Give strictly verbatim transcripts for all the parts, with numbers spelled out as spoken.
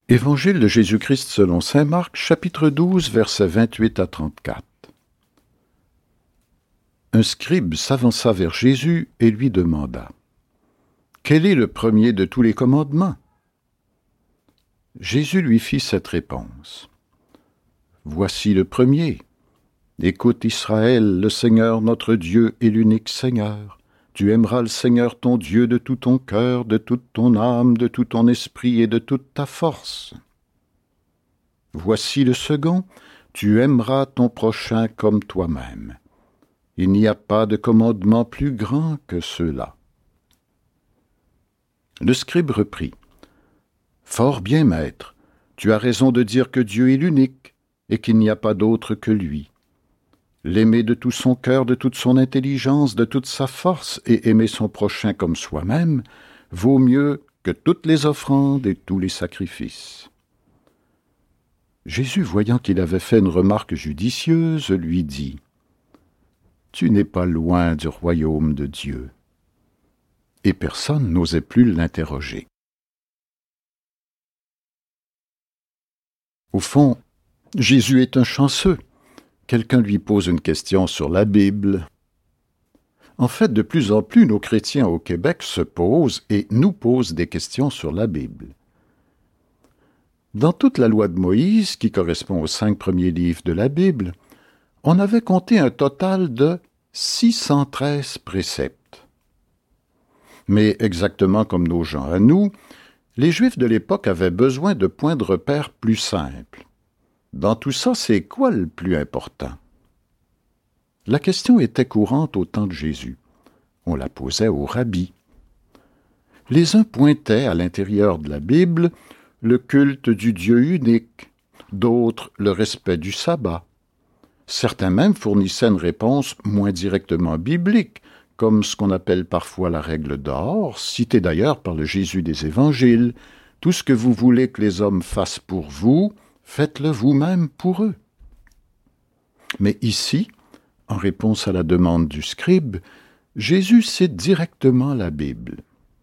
Évangile de Jésus-Christ selon saint Marc, chapitre douze, versets vingt-huit à trente-quatre. Un scribe s'avança vers Jésus et lui demanda : « Quel est le premier de tous les commandements ?» Jésus lui fit cette réponse : « Voici le premier. Écoute Israël, le Seigneur notre Dieu est l'unique Seigneur. Tu aimeras le Seigneur ton Dieu de tout ton cœur, de toute ton âme, de tout ton esprit et de toute ta force. Voici le second, tu aimeras ton prochain comme toi-même. Il n'y a pas de commandement plus grand que ceux-là. » Le scribe reprit : « Fort bien, maître, tu as raison de dire que Dieu est l'unique et qu'il n'y a pas d'autre que lui. L'aimer de tout son cœur, de toute son intelligence, de toute sa force, et aimer son prochain comme soi-même, vaut mieux que toutes les offrandes et tous les sacrifices. » Jésus, voyant qu'il avait fait une remarque judicieuse, lui dit : « Tu n'es pas loin du royaume de Dieu. » Et personne n'osait plus l'interroger. Au fond, Jésus est un chanceux. Quelqu'un lui pose une question sur la Bible. En fait, de plus en plus, nos chrétiens au Québec se posent et nous posent des questions sur la Bible. Dans toute la loi de Moïse, qui correspond aux cinq premiers livres de la Bible, on avait compté un total de six cent treize préceptes. Mais exactement comme nos gens à nous, les Juifs de l'époque avaient besoin de points de repère plus simples. Dans tout ça, c'est quoi le plus important? La question était courante au temps de Jésus. On la posait aux rabbis. Les uns pointaient à l'intérieur de la Bible le culte du Dieu unique, d'autres le respect du sabbat. Certains même fournissaient une réponse moins directement biblique, comme ce qu'on appelle parfois la règle d'or, citée d'ailleurs par le Jésus des Évangiles. « Tout ce que vous voulez que les hommes fassent pour vous, faites-le vous-même pour eux. » Mais ici, en réponse à la demande du scribe, Jésus cite directement la Bible.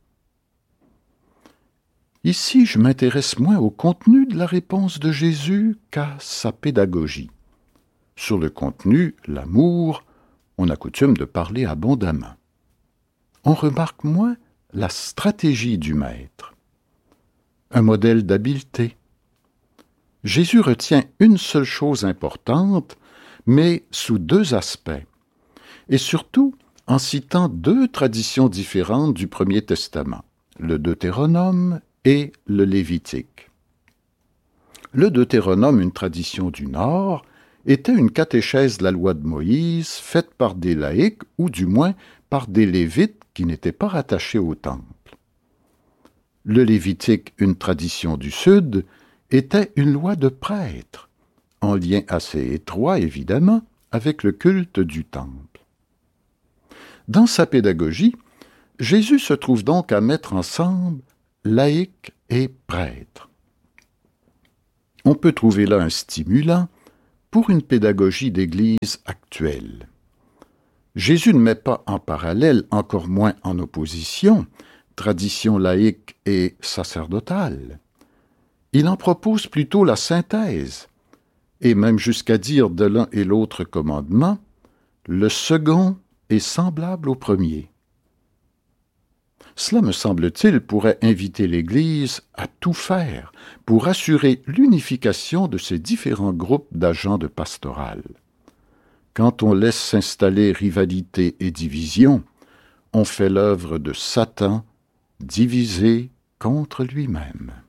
Ici, je m'intéresse moins au contenu de la réponse de Jésus qu'à sa pédagogie. Sur le contenu, l'amour, on a coutume de parler abondamment. On remarque moins la stratégie du maître. Un modèle d'habileté. Jésus retient une seule chose importante, mais sous deux aspects, et surtout en citant deux traditions différentes du Premier Testament, le Deutéronome et le Lévitique. Le Deutéronome, une tradition du Nord, était une catéchèse de la loi de Moïse faite par des laïcs, ou du moins par des Lévites qui n'étaient pas rattachés au temple. Le Lévitique, une tradition du Sud, était une loi de prêtre, en lien assez étroit, évidemment, avec le culte du temple. Dans sa pédagogie, Jésus se trouve donc à mettre ensemble laïcs et prêtres. On peut trouver là un stimulant pour une pédagogie d'Église actuelle. Jésus ne met pas en parallèle, encore moins en opposition, tradition laïque et sacerdotale. Il en propose plutôt la synthèse, et même jusqu'à dire de l'un et l'autre commandement, le second est semblable au premier. Cela, me semble-t-il, pourrait inviter l'Église à tout faire pour assurer l'unification de ces différents groupes d'agents de pastoral. Quand on laisse s'installer rivalité et division, on fait l'œuvre de Satan divisé contre lui-même.